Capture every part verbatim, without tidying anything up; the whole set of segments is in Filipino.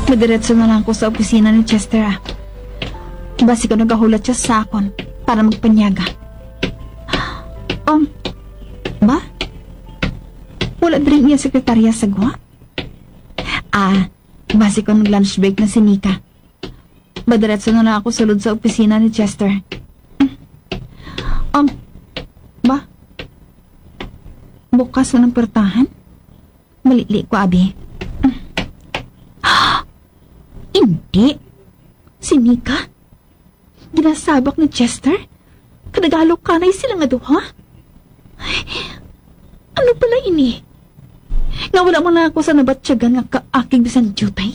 Madiretso na lang ako sa opisina ni Chester ah. Basi ko nagahulat siya sa akon para magpanyaga. Um, ba? Wala din niya sekretarya sa gwa? Ah, basi ko nag-lunch break na si Nika. Madiretso na lang ako sulod sa opisina ni Chester. Um, ba? Bukas na ng pertahan? Malili ko, abi. Hindi. Si Nika? Ginasabak ni Chester? Kadagalo ka na sila nga duha? Ano pala ini? Nga wala mo na ako sa nabatsyagan nga kaaking bisan jutay?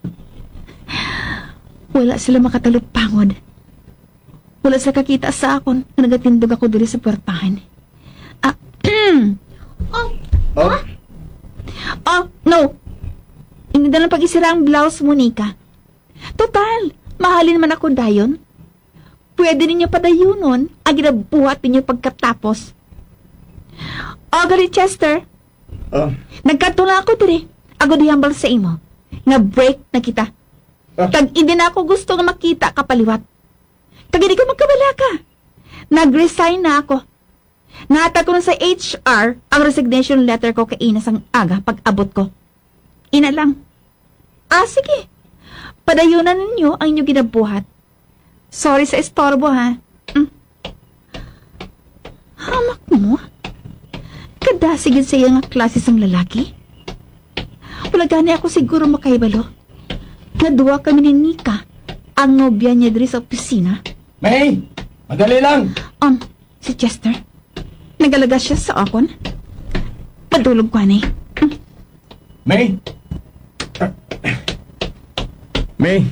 Wala sila makatalupangod. Wala sa kakita sa akon na nagatindog ako diri sa puwertahan. Ah, oh, Oh? ah? Oh, no. Hindi na lang pag-isira ang blouse mo, Nika. Total, mahalin man ako dayon. Pwede ninyo padayunon ang ginabuhat ninyo pagkatapos. O, gali Chester. Oh? Nagkatula ako diri. Ako dihambal sa imo. Nga break na kita. Ah. Kag hindi na ako gusto nga makita kapaliwat. Kag hindi ko magkabala ka. Nag-resign na ako. Nahatag ko na sa H R ang resignation letter ko kay Ina sang aga pag abot ko. Ina lang. Ah, sige. Padayunan ninyo ang inyong ginabuhat. Sorry sa estorbo, ha? Mm. Hamak mo? Kadasigid sa iya nga klase sang lalaki? Wala gani ako siguro makaibalo. Naduwa kami ni Nika, ang nobya niya diri sa opisina. May! Madali lang! Um, si Chester. Nagalaga siya sa akon. Padulog ko, anay. Mm. May! May!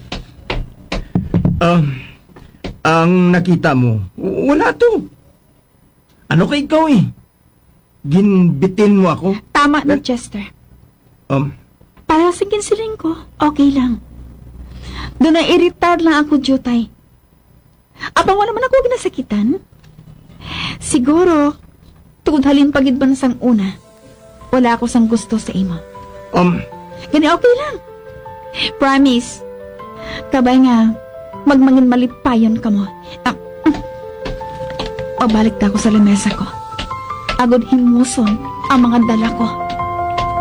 Um, ang nakita mo, wala to. Ano kay ikaw eh? Ginbitin mo ako? Tama na, Chester. Um, Para sa kinsiling ko, okay lang. Doon na iritar lang ako, Jutay. Apang wala man ako ginasakitan. Siguro, tugod halin pagid ba na sang una, wala ako sang gusto sa imo. um, Gani okay lang. Promise. Kabay nga, magmangin malipayon ka mo. Ah, mm. O balik na ako sa lamesa ko. Agod himuson ang mga dala ko.